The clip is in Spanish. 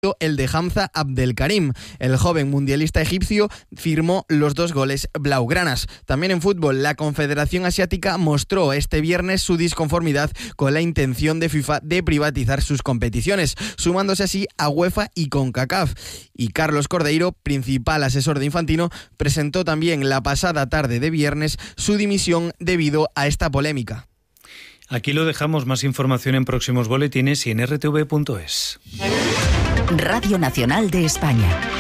sido el de Hamza Abdelkarim. El joven mundialista egipcio firmó los 2 goles blaugranas. También en fútbol, la Confederación Asiática mostró este viernes su disconformidad con la intención de FIFA de privatizar sus competiciones, sumándose así a UEFA y CONCACAF. Y Carlos Cordeiro, principal asesor de Infantino, presentó también la pasada tarde de viernes su dimisión debido a esta polémica. Aquí lo dejamos, más información en próximos boletines y en rtv.es. Radio Nacional de España.